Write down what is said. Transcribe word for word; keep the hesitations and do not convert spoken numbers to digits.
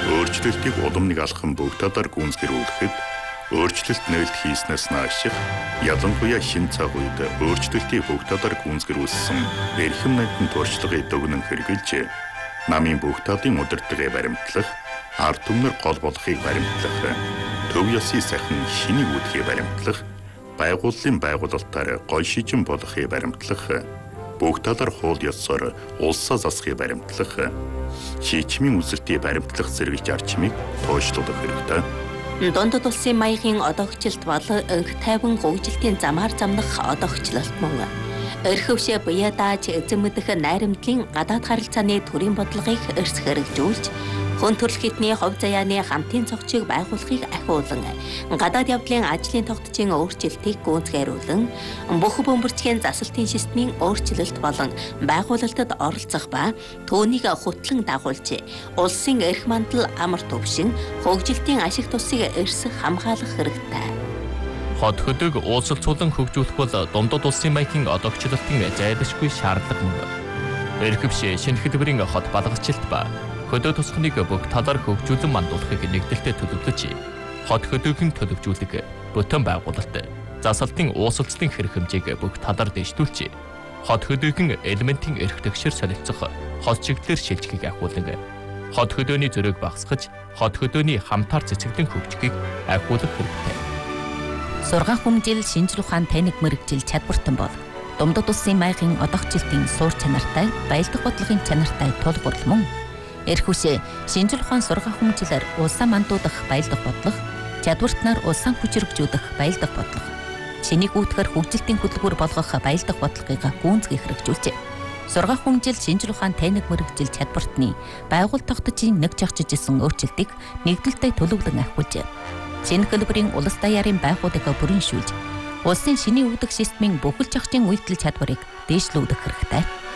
Өөрчлөлтийг улам нэг алхам бүх талаар гүйцэтгүүлэхэд өөрчлөлт нээлт хийснээс нааш ялангуяа шинэ цаг үед өөрчлөлтийг бүх талаар гүйцэтгүүлсэн эрхэм найдан туршлагыг дүгнэн хэрэгжилж намын бүх талын удирдлагыг баримтлах, ард түмнэр гол болохыг баримтлах, төв ёсны сайхан шинийг үүдхийг баримтлах, байгууллын байгуулалтаар гол шижин болохыг баримтлах, бүх талаар хууль ёсоор улсаа засахыг баримтлах, шийдвэрийн үзэлтийг баримтлах зэрэг зарчмыг тооцоолох хэрэгтэй. Дундад улсын маягийн одоогчлолт бол өнх тайван хөгжилтийн замаар замнах одоогчлолт мөн. Өрхөвшөө буяа дааж эзэн мэдэх найрамдлын гадаад харилцааны төрийн бодлогыг эрс хэрэгжүүлж, хүн төрөл хитний хувь заяаны хамтын цогцыг байгуулахыг ахиулан, гадаад явдлын ажлын тогтцын өөрчлөлтийг гүйцэтгүүлэн, бүх бөмбөрцгийн засалтын системийн өөрчлөлт болон байгуулалтад оролцох ба түүнийг хөтлөн дагуулж, улсын эрх мандал амар төвшин, хөгжилтийн ашиг тусыг эрс хамгаалах хэрэгтэй. Хот хөдөг уулзалцуулан хөгжүүлэх бол дундад улсын маягийн одоогчлолтын зайлшгүй шаардлага мөн. Эрхэвшээ шинэ хэлбэрийн хот балгалчлалт ба хөдөө тусахныг бүх талаар хөгжүүлэн мандуулахыг нэгдэлтэд төлөвлөж, хот хөдөөгийн төлөвжүүлэг, бүтэн байгуулалт, засалтын уусалцлын хэрэг хэмжээг бүх талаар дэвшүүлж, хот хөдөөгийн элементийн эрх тэгшэр солилцох хот чиглэлээр шилжихийг ахиулан, хот хөдөөний зөрөөг багасгаж, хот хөдөөний хамтаар цэцэглэн хөгжихийг ахиулах хэрэгтэй. Сургаан хүмжил шинжлэх ухаан таних мэрэгжил чадвартан бол дундад улсын маягийн одоогчлолтын суур чанартай, баялдах бодлогын чанартай тулгуур мөн. Эрхүшээ шинжлэх ухаан сургаан хүмжилээр улсаа мандуудах баялдах бодлого, чадвартнаар улсаа хүчрэгжүүлэх баялдах бодлого, шинийг үүтгэр хөгжилтийн хөтөлбөр болгох баялдах бодлогыг гүйцэтгэх хэрэгжүүлжээ. Сургаан хүмжил шинжлэх ухаан таних мэрэгжил чадвартны байгууллага тогтцын нэг жагчж исэн өөрчлөлтийг нэгдэлтэй төлөвлөн ахиулжээ. Шинэ хэлбэрийн улс даяарын байгууллагыг бүрэншүүлж, улсын шинийн үүдэх системийн бүхэл жагчийн үйлдэл чадварыг дээшлүүлэх хэрэгтэй.